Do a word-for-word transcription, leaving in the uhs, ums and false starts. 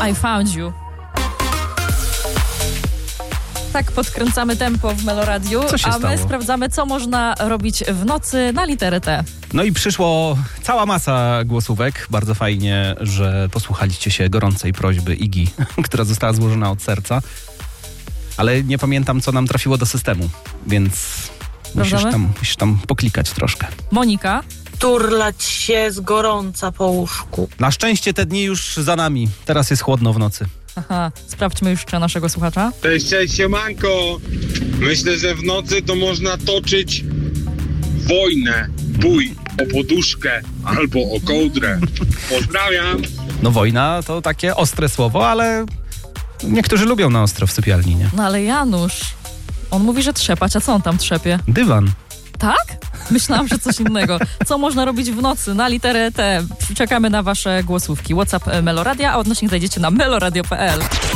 I found you. Tak podkręcamy tempo w Meloradiu, Co się a stało? my sprawdzamy, co można robić w nocy na literę T. No i przyszło cała masa głosówek. Bardzo fajnie, że posłuchaliście się gorącej prośby Igi, która została złożona od serca. Ale nie pamiętam, co nam trafiło do systemu, więc musisz tam, musisz tam poklikać troszkę. Monika. Turlać się z gorąca po łóżku. Na szczęście te dni już za nami. Teraz jest chłodno w nocy. Aha, sprawdźmy już jeszcze naszego słuchacza. Cześć, cześć, siemanko. Myślę, że w nocy to można toczyć wojnę, bój o poduszkę albo o kołdrę. Pozdrawiam. No wojna to takie ostre słowo, ale niektórzy lubią na ostro w sypialni, nie? No ale Janusz, on mówi, że trzepać, a co on tam trzepie? Dywan. Tak? Myślałam, że coś innego. Co można robić w nocy na literę T? Czekamy na wasze głosówki. WhatsApp Meloradia, a odnośnik znajdziecie na meloradio kropka p l.